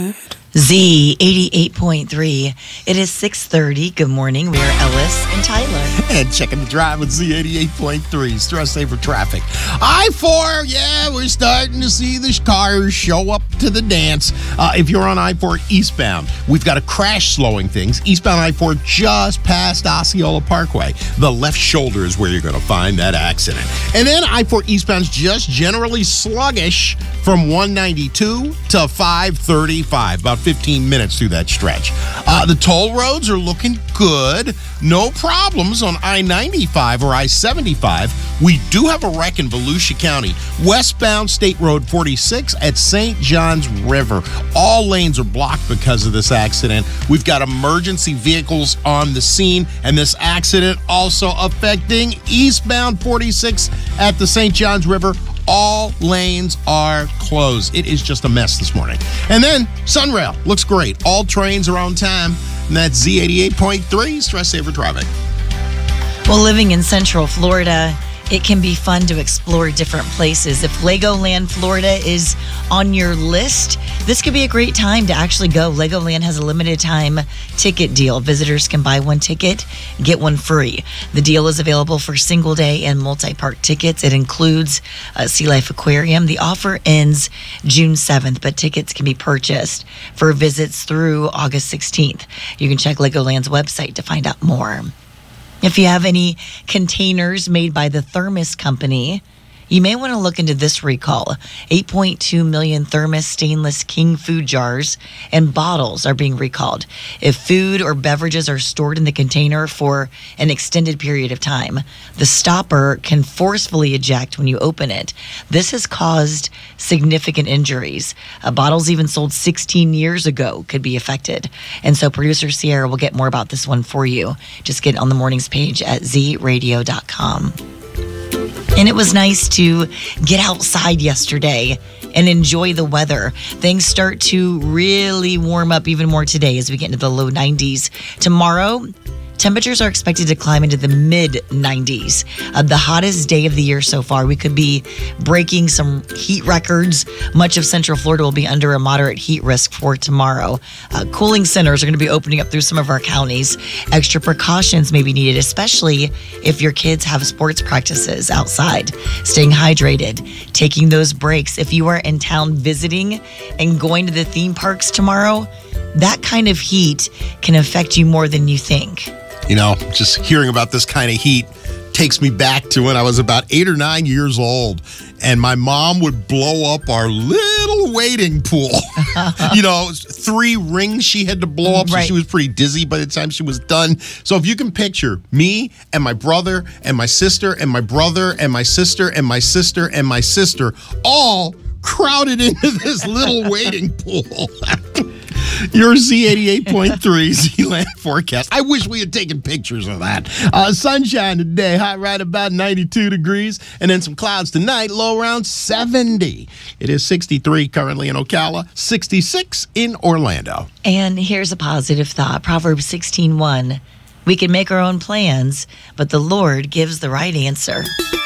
Z 88.3. It is 6:30. Good morning. We are Ellis and Tyler. And checking the drive with Z 88.3. Stress saver traffic. I-4, yeah, we're starting to see the cars show up to the dance. If you're on I-4 eastbound, we've got a crash slowing things. Eastbound I-4 just past Osceola Parkway. The left shoulder is where you're going to find that accident. And then I-4 eastbound's just generally sluggish from 192 to 535. About 15 minutes through that stretch. The toll roads are looking good. No problems on I-95 or I-75. We do have a wreck in Volusia County. Westbound State Road 46 at St. Johns River. All lanes are blocked because of this accident. We've got emergency vehicles on the scene, and this accident also affecting eastbound 46 at the St. Johns River. All lanes are closed. It is just a mess this morning. And then Sunrail looks great. All trains are on time. And that's Z88.3 Stress Saver Traffic. Well, living in Central Florida, it can be fun to explore different places. If Legoland Florida is on your list, this could be a great time to actually go. Legoland has a limited time ticket deal. Visitors can buy one ticket, get one free. The deal is available for single day and multi-park tickets. It includes Sea Life Aquarium. The offer ends June 7th, but tickets can be purchased for visits through August 16th. You can check Legoland's website to find out more. If you have any containers made by the Thermos Company, you may want to look into this recall. 8.2 million Thermos stainless King food jars and bottles are being recalled. If food or beverages are stored in the container for an extended period of time, the stopper can forcefully eject when you open it. This has caused significant injuries. Bottles even sold 16 years ago could be affected. And so producer Sierra will get more about this one for you. Just get on the morning's page at zradio.com. And it was nice to get outside yesterday and enjoy the weather. Things start to really warm up even more today as we get into the low 90s. Tomorrow, temperatures are expected to climb into the mid-90s. The hottest day of the year so far. We could be breaking some heat records. Much of Central Florida will be under a moderate heat risk for tomorrow. Cooling centers are going to be opening up through some of our counties. Extra precautions may be needed, especially if your kids have sports practices outside. Staying hydrated, taking those breaks. If you are in town visiting and going to the theme parks tomorrow, that kind of heat can affect you more than you think. You know, just hearing about this kind of heat takes me back to when I was about 8 or 9 years old, and my mom would blow up our little wading pool. 3 rings she had to blow up, so she was pretty dizzy by the time she was done. So if you can picture me and my brother and my sister and my brother and my sister and my sister and my sister all crowded into this little wading pool. Your Z88.3 Z-Land forecast. I wish we had taken pictures of that. Sunshine today, high right about 92 degrees, and then some clouds tonight, low around 70. It is 63 currently in Ocala, 66 in Orlando. And here's a positive thought. Proverbs 16:1. We can make our own plans, but the Lord gives the right answer.